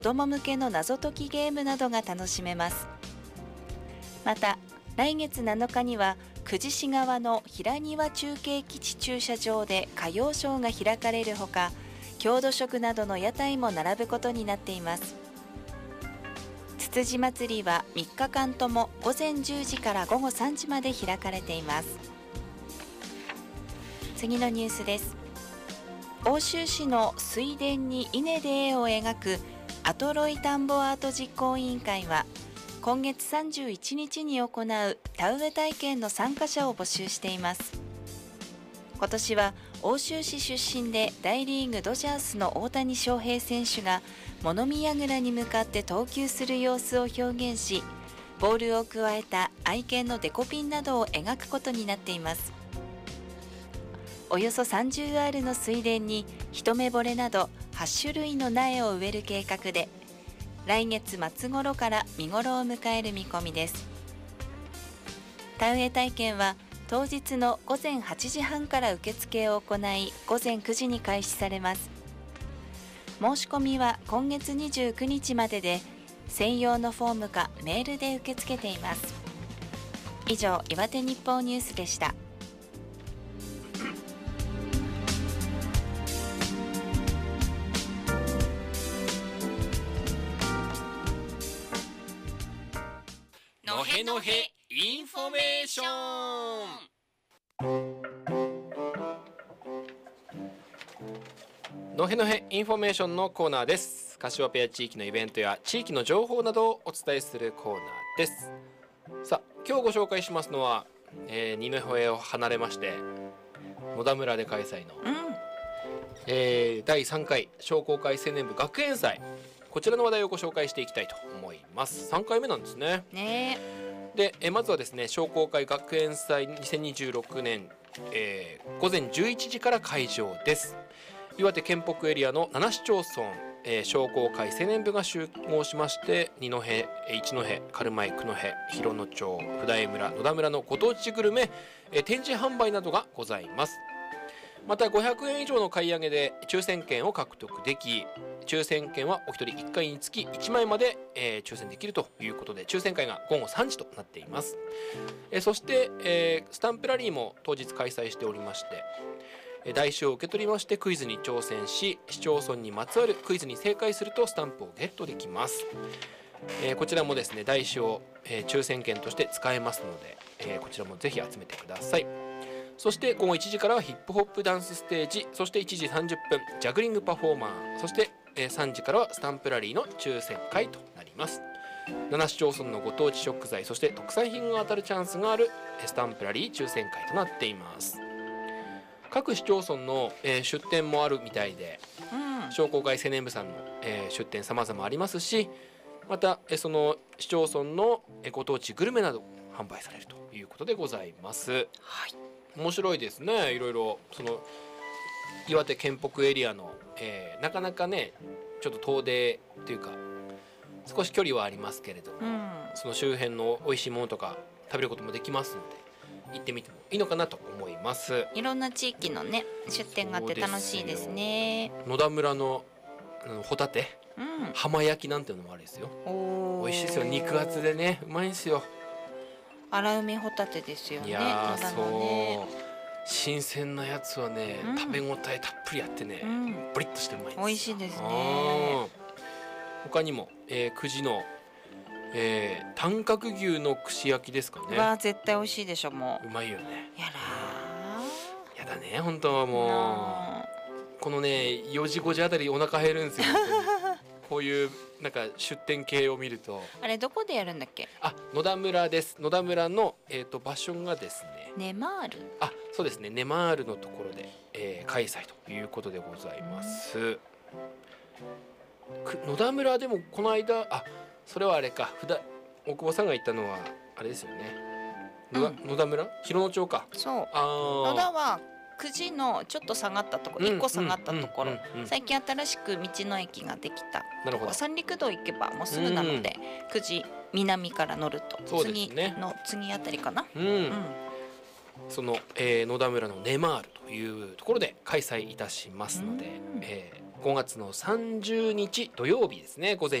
子ども向けの謎解きゲームなどが楽しめます。また来月7日には久慈市側の平庭中継基地駐車場で歌謡ショーが開かれるほか、郷土食などの屋台も並ぶことになっています。つつじまつりは3日間とも午前10時から午後3時まで開かれています。次のニュースです。奥州市の水田に稲で絵を描くアトロイ田んぼアート実行委員会は今月31日に行う田植え体験の参加者を募集しています。今年は奥州市出身で大リーグドジャースの大谷翔平選手が物見櫓に向かって投球する様子を表現し、ボールを加えた愛犬のデコピンなどを描くことになっています。およそ30アールの水田に一目惚れなど8種類の苗を植える計画で、来月末頃から見頃を迎える見込みです。田植え体験は当日の午前8時半から受付を行い、午前9時に開始されます。申し込みは今月29日までで、専用のフォームかメールで受け付けています。以上、岩手日報ニュースでした。 のへのへインフォメーション。のへのへインフォメーションのコーナーです。カシオペア地域のイベントや地域の情報などをお伝えするコーナーです。さあ、今日ご紹介しますのは、二の吠を離れまして野田村で開催の、第3回商工会青年部学園祭、こちらの話題をご紹介していきたいと思います。3回目なんですね。で、まずはですね、商工会学園祭2026年、午前11時から会場です。岩手県北エリアの7市町村、商工会青年部が集合しまして、二戸、一戸、軽米、九戸、広野町、普代村、野田村のご当地グルメ、展示販売などがございます。また500円以上の買い上げで抽選券を獲得でき、抽選券はお一人1回につき1枚まで、抽選できるということで、抽選会が午後3時となっています。そして、スタンプラリーも当日開催しておりまして、台紙を受け取りましてクイズに挑戦し、市町村にまつわるクイズに正解するとスタンプをゲットできます。こちらもですね、台紙を、抽選券として使えますので、こちらもぜひ集めてください。そして午後1時からはヒップホップダンスステージ、そして1時30分ジャグリングパフォーマー、そして3時からはスタンプラリーの抽選会となります。7市町村のご当地食材、そして特産品が当たるチャンスがあるスタンプラリー抽選会となっています。各市町村の、出店もあるみたいで、商工会青年部さんの、出店様々ありますし、また、その市町村の、ご当地グルメなど販売されるということでございます。 はい、 面白いですね。いろいろその岩手県北エリアの、なかなかねちょっと遠出っていうか少し距離はありますけれども、その周辺の美味しいものとか食べることもできますので、行ってみてもいいのかなと思います。 いろんな地域のね出店があって楽しいですね。 野田村のホタテ、浜焼きなんていうのもあるんですよ。美味しいですよ。肉厚でね、うまいんですよ。 荒海ホタテですよね。 いやー、そう、新鮮なやつはね、食べ応えたっぷりあってね、ブリッとしてうまいんですよ。 美味しいですね。 他にも、久慈の、短角牛の串焼きですかね。 わー、絶対美味しいでしょ。もううまいよね。 やだね、本当はもうこのね4時5時あたりお腹減るんですよこういうなんか出店系を見ると。 あれどこでやるんだっけ？ 野田村です。野田村の、場所がですね、 ネマール、 そうですね、ネマールのところで、開催ということでございます。野田村でもこの間、それはあれか、大久保さんが言ったのはあれですよね、野田村広野町か。 そう、野田は9時のちょっと下がったところ、1個下がったところ、最近新しく道の駅ができた。なるほど。三陸道行けばもうすぐなので、9時南から乗ると、次あたりかな。その、 野田村のネマールというところで開催いたしますので、 5月の30日土曜日ですね、午前